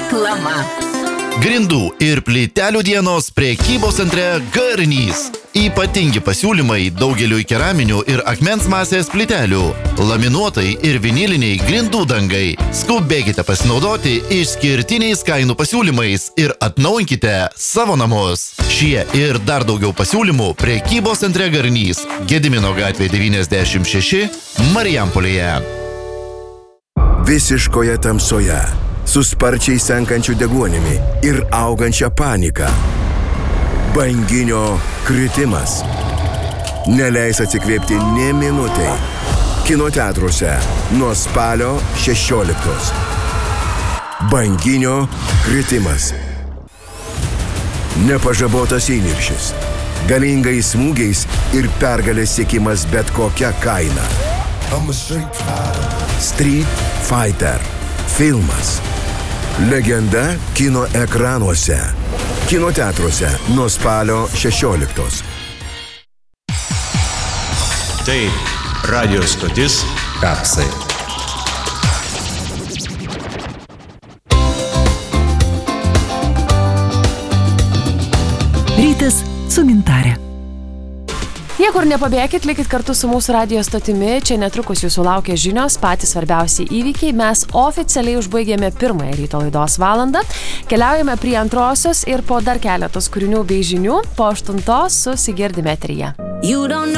Reklama. Grindų ir plytelių dienos prekybos centre Garnys. Ypatingi pasiūlymai daugeliui keraminių ir akmens masės plytelių, laminuotai ir viniliniai grindų dangai. Skubėkite pasinaudoti išskirtiniais kainų pasiūlymais ir atnaujinkite savo namus. Šie ir dar daugiau pasiūlymų prekybos centre Garnys, Gedimino gatvė 96, Marijampolėje. Visiškoje tamsoje, su sparčiai senkančiu deguonimi ir augančia panika. Banginio kritimas. Neleis atsikvėpti nė minutei. Kino teatruose nuo spalio 16. Banginio kritimas. Nepažabotas įniršis. Galingais smūgiais ir pergalės siekimas bet kokia kaina. Street Fighter. Filmas. Legenda kino ekranuose. Kino teatruose nuo spalio 16. Tai radio stotis Kapsai. Rytas su Gintarė. Niekur nepabėkit, likit kartu su mūsų radio stotimi. Čia netrukus jūsų laukia žinios, patys svarbiausi įvykiai. Mes oficialiai užbaigėme pirmąją ryto laidos valandą. Keliaujame prie antrosios ir po dar keletos kūrinių bei žinių po 8 susigirdime eteryje.